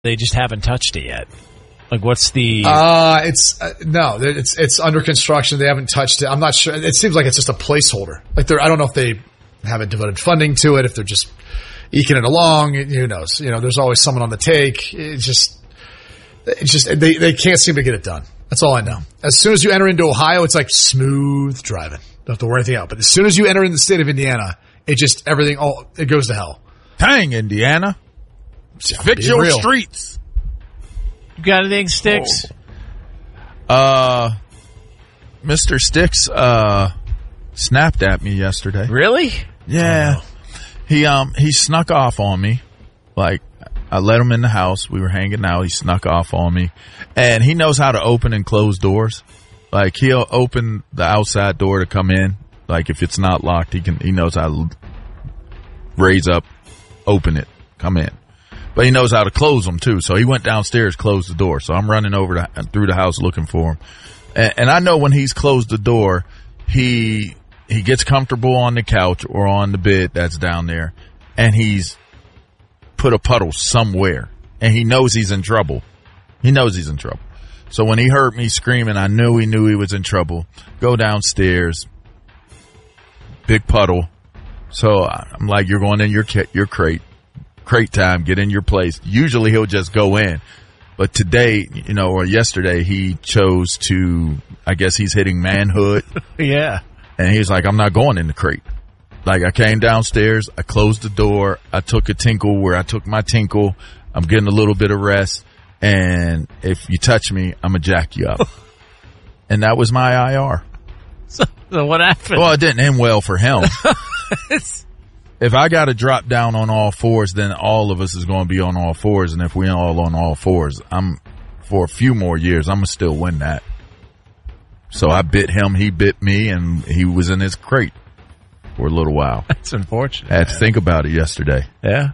They just haven't touched it yet. Like, what's the... It's under construction. They haven't touched it. I'm not sure. It seems like it's just a placeholder. Like, I don't know if they haven't devoted funding to it, if they're just eking it along. Who knows? There's always someone on the take. It's just they can't seem to get it done. That's all I know. As soon as you enter into Ohio, it's like smooth driving. Don't have to worry anything out. But as soon as you enter in the state of Indiana, it goes to hell. Dang, Indiana. Fix your streets. You got anything, Sticks? Mr. Sticks snapped at me yesterday. Really? Yeah. He snuck off on me. Like, I let him in the house. We were hanging out. He snuck off on me. And he knows how to open and close doors. Like, he'll open the outside door to come in. Like, if it's not locked, he knows how to raise up, open it, come in. But he knows how to close them, too. So he went downstairs, closed the door. So I'm running over through the house looking for him. And I know when he's closed the door, he gets comfortable on the couch or on the bed that's down there. And he's put a puddle somewhere. And he knows he's in trouble. So when he heard me screaming, I knew he was in trouble. Go downstairs. Big puddle. So I'm like, you're going in your crate. Crate time, get in your place. Usually he'll just go in. But today, or yesterday, he chose to, I guess he's hitting manhood. Yeah. And he's like, I'm not going in the crate. Like, I came downstairs, I closed the door, I took a tinkle where I took my tinkle. I'm getting a little bit of rest. And if you touch me, I'm going to jack you up. And that was my IR. So what happened? Well, it didn't end well for him. If I got to drop down on all fours, then all of us is going to be on all fours. And if we're all on all fours, for a few more years, I'm going to still win that. So I bit him, he bit me, and he was in his crate for a little while. That's unfortunate. I had to think about it yesterday. Yeah.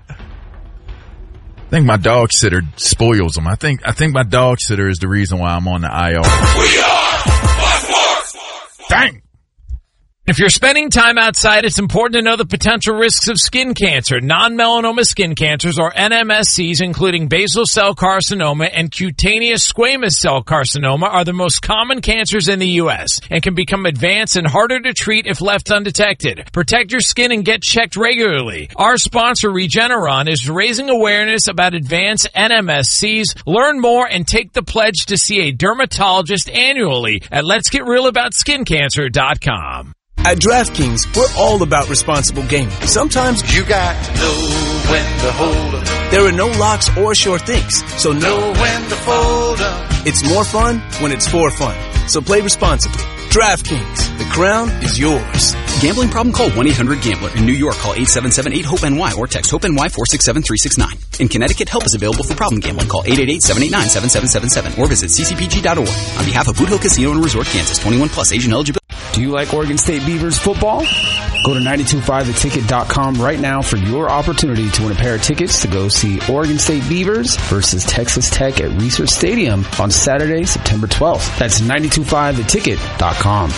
I think my dog sitter spoils him. I think my dog sitter is the reason why I'm on the IR. We are Sports. Dang. If you're spending time outside, it's important to know the potential risks of skin cancer. Non-melanoma skin cancers, or NMSCs, including basal cell carcinoma and cutaneous squamous cell carcinoma, are the most common cancers in the U.S. and can become advanced and harder to treat if left undetected. Protect your skin and get checked regularly. Our sponsor, Regeneron, is raising awareness about advanced NMSCs. Learn more and take the pledge to see a dermatologist annually at letsgetrealaboutSkinCancer.com. At DraftKings, we're all about responsible gaming. Sometimes you got to know when to hold up. There are no locks or sure things, so know when to fold up. It's more fun when it's for fun. So play responsibly. DraftKings, the crown is yours. Gambling problem? Call 1-800-GAMBLER. In New York, call 877-8-HOPE-NY or text HOPE-NY 467-369. In Connecticut, help is available for problem gambling. Call 888-789-7777 or visit ccpg.org. On behalf of Boot Hill Casino and Resort, Kansas, 21 plus, Asian eligibility. Do you like Oregon State Beavers football? Go to 925theticket.com right now for your opportunity to win a pair of tickets to go see Oregon State Beavers versus Texas Tech at Research Stadium on Saturday, September 12th. That's 925theticket.com.